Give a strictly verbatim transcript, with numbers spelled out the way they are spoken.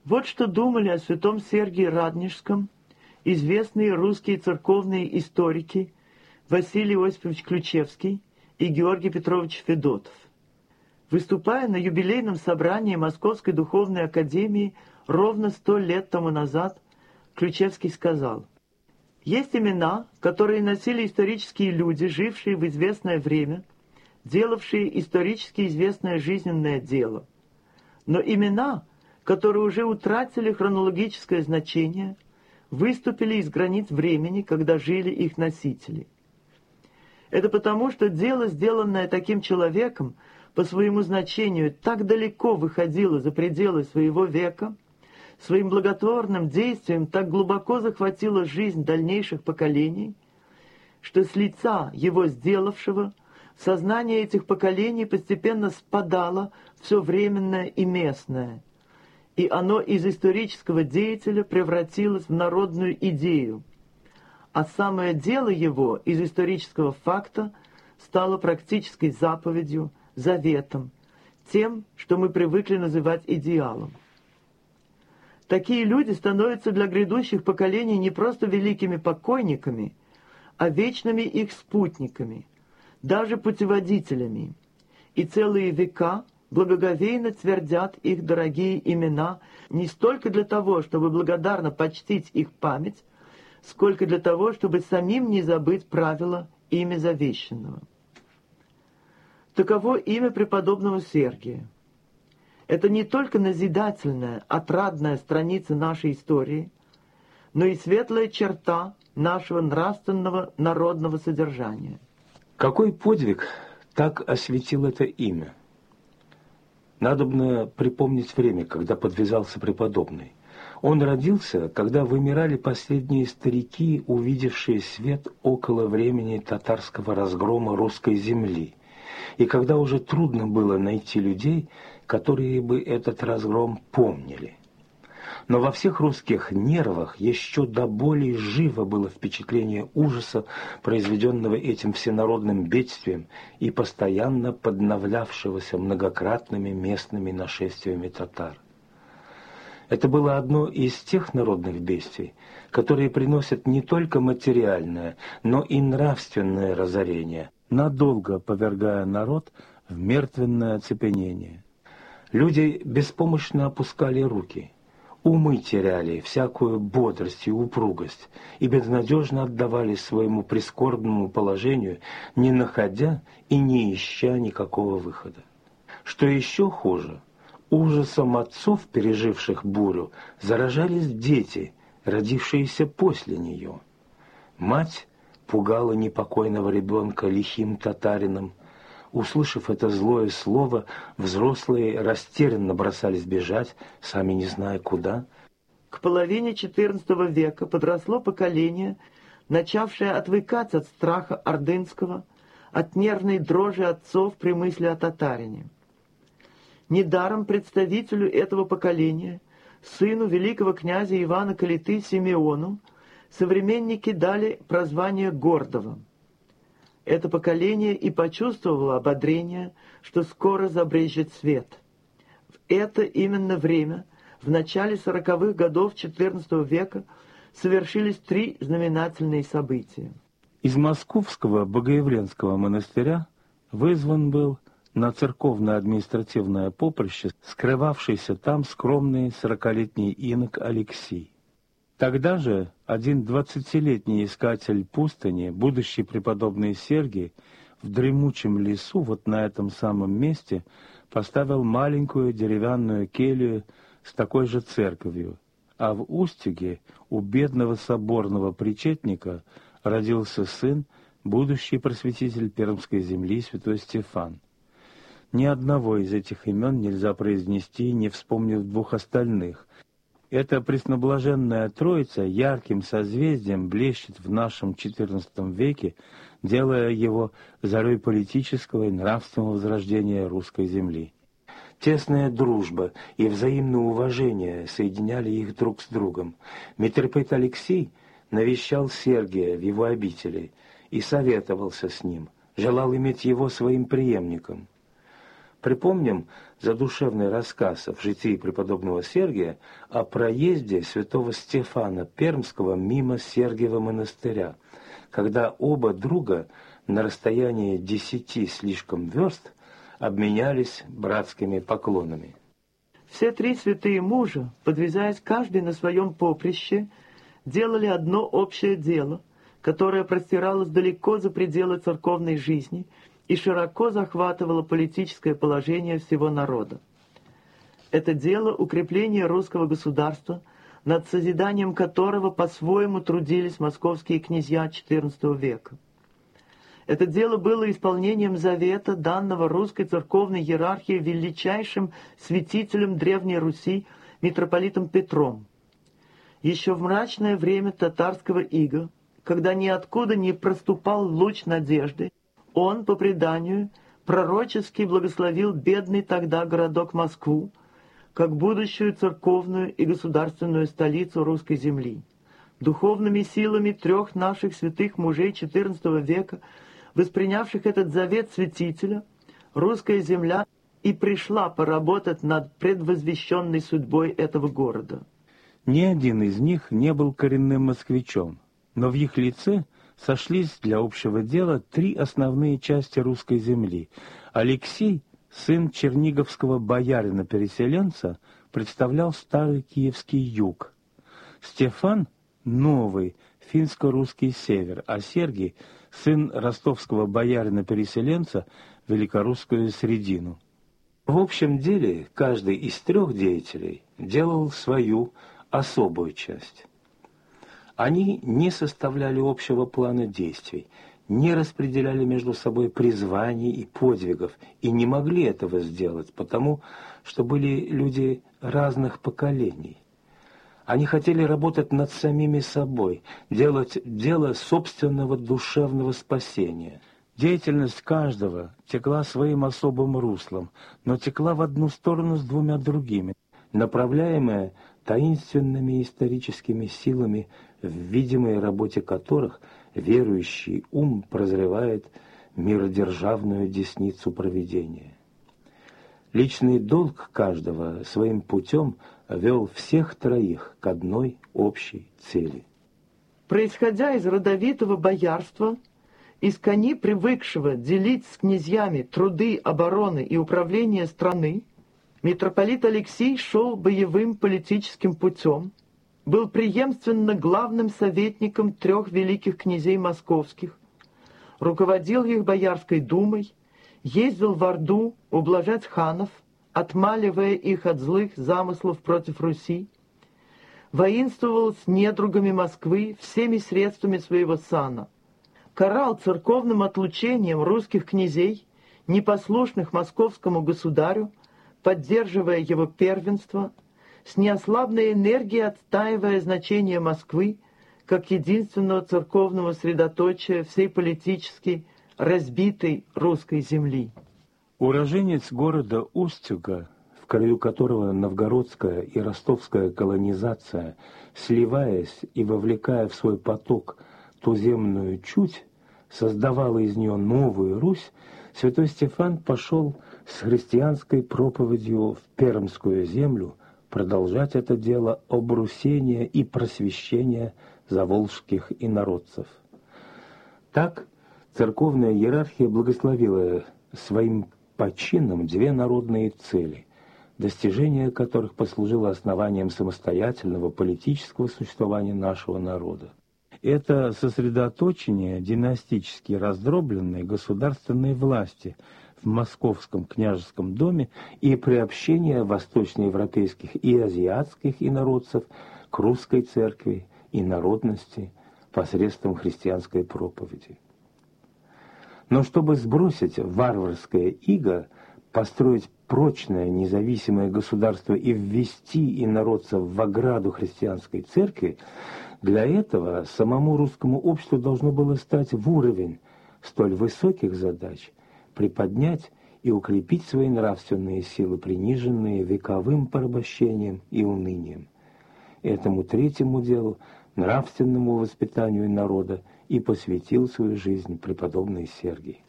Вот что думали о святом Сергии Радонежском известные русские церковные историки Василий Осипович Ключевский и Георгий Петрович Федотов. Выступая на юбилейном собрании Московской духовной академии ровно сто лет тому назад, Ключевский сказал: «Есть имена, которые носили исторические люди, жившие в известное время, делавшие исторически известное жизненное дело. Но имена, которые уже утратили хронологическое значение, выступили из границ времени, когда жили их носители. Это потому, что дело, сделанное таким человеком, по своему значению так далеко выходило за пределы своего века, своим благотворным действием так глубоко захватило жизнь дальнейших поколений, что с лица его сделавшего сознание этих поколений постепенно спадало все временное и местное, и оно из исторического деятеля превратилось в народную идею, а самое дело его из исторического факта стало практической заповедью, заветом, тем, что мы привыкли называть идеалом. Такие люди становятся для грядущих поколений не просто великими покойниками, а вечными их спутниками, даже путеводителями, и целые века благоговейно твердят их дорогие имена не столько для того, чтобы благодарно почтить их память, сколько для того, чтобы самим не забыть правила ими завещанного. Таково имя преподобного Сергия. Это не только назидательная, отрадная страница нашей истории, но и светлая черта нашего нравственного народного содержания. Какой подвиг так осветил это имя? Надобно припомнить время, когда подвязался преподобный. Он родился, когда вымирали последние старики, увидевшие свет около времени татарского разгрома русской земли, и когда уже трудно было найти людей, которые бы этот разгром помнили. Но во всех русских нервах еще до боли живо было впечатление ужаса, произведенного этим всенародным бедствием и постоянно подновлявшегося многократными местными нашествиями татар. Это было одно из тех народных бедствий, которые приносят не только материальное, но и нравственное разорение, надолго повергая народ в мертвенное оцепенение. Люди беспомощно опускали руки, умы теряли всякую бодрость и упругость и безнадежно отдавались своему прискорбному положению, не находя и не ища никакого выхода. Что еще хуже, ужасом отцов, переживших бурю, заражались дети, родившиеся после нее. Мать пугала непокойного ребенка лихим татарином. Услышав это злое слово, взрослые растерянно бросались бежать, сами не зная куда. К половине четырнадцатого века подросло поколение, начавшее отвыкать от страха ордынского, от нервной дрожи отцов при мысли о татарине. Недаром представителю этого поколения, сыну великого князя Ивана Калиты Симеону, современники дали прозвание Гордого. Это поколение и почувствовало ободрение, что скоро забрежет свет. В это именно время, в начале сороковых годов четырнадцатого века, совершились три знаменательные события. Из московского Богоявленского монастыря вызван был на церковно-административное поприще скрывавшийся там скромный сорокалетний инок Алексий. Тогда же один двадцатилетний искатель пустыни, будущий преподобный Сергий, в дремучем лесу, вот на этом самом месте, поставил маленькую деревянную келью с такой же церковью, а в Устюге у бедного соборного причетника родился сын, будущий просветитель Пермской земли святой Стефан. Ни одного из этих имен нельзя произнести, не вспомнив двух остальных. Эта пресноблаженная троица ярким созвездием блещет в нашем четырнадцатом веке, делая его зарей политического и нравственного возрождения русской земли. Тесная дружба и взаимное уважение соединяли их друг с другом. Митрополит Алексей навещал Сергия в его обители и советовался с ним, желал иметь его своим преемником. Припомним задушевный рассказ в житии преподобного Сергия о проезде святого Стефана Пермского мимо Сергиева монастыря, когда оба друга на расстоянии десяти слишком верст обменялись братскими поклонами. Все три святые мужа, подвязаясь каждый на своем поприще, делали одно общее дело, которое простиралось далеко за пределы церковной жизни и широко захватывало политическое положение всего народа. Это дело укрепления русского государства, над созиданием которого по-своему трудились московские князья четырнадцатого века. Это дело было исполнением завета, данного русской церковной иерархией величайшим святителем Древней Руси, митрополитом Петром. Еще в мрачное время татарского ига, когда ниоткуда не проступал луч надежды, он, по преданию, пророчески благословил бедный тогда городок Москву, как будущую церковную и государственную столицу русской земли. Духовными силами трех наших святых мужей четырнадцатого века, воспринявших этот завет святителя, русская земля и пришла поработать над предвозвещенной судьбой этого города. Ни один из них не был коренным москвичом, но в их лице сошлись для общего дела три основные части русской земли. Алексей, сын черниговского боярина-переселенца, представлял старый киевский юг. Стефан — новый финско-русский север, а Сергий — сын ростовского боярина-переселенца, великорусскую средину. В общем деле каждый из трех деятелей делал свою особую часть. Они не составляли общего плана действий, не распределяли между собой призваний и подвигов, и не могли этого сделать, потому что были люди разных поколений. Они хотели работать над самими собой, делать дело собственного душевного спасения. Деятельность каждого текла своим особым руслом, но текла в одну сторону с двумя другими, направляемая таинственными историческими силами, в видимой работе которых верующий ум прозревает миродержавную десницу провидения. Личный долг каждого своим путем вел всех троих к одной общей цели. Происходя из родовитого боярства, из кони привыкшего делить с князьями труды обороны и управления страны, митрополит Алексей шел боевым политическим путем, был преемственно главным советником трех великих князей московских, руководил их Боярской думой, ездил в Орду ублажать ханов, отмаливая их от злых замыслов против Руси, воинствовал с недругами Москвы всеми средствами своего сана, карал церковным отлучением русских князей, непослушных московскому государю, поддерживая его первенство, с неослабной энергией отстаивая значение Москвы как единственного церковного средоточия всей политически разбитой русской земли. Уроженец города Устюга, в краю которого новгородская и ростовская колонизация, сливаясь и вовлекая в свой поток туземную чуть, создавала из нее новую Русь, святой Стефан пошел с христианской проповедью в Пермскую землю продолжать это дело обрусения и просвещения заволжских инородцев. Так церковная иерархия благословила своим починам две народные цели, достижение которых послужило основанием самостоятельного политического существования нашего народа. Это сосредоточение династически раздробленной государственной власти в Московском княжеском доме и приобщение восточноевропейских и азиатских инородцев к русской церкви и народности посредством христианской проповеди. Но чтобы сбросить варварское иго, построить прочное независимое государство и ввести инородцев в ограду христианской церкви, для этого самому русскому обществу должно было стать в уровень столь высоких задач, приподнять и укрепить свои нравственные силы, приниженные вековым порабощением и унынием. Этому третьему делу, нравственному воспитанию народа, и посвятил свою жизнь преподобный Сергий.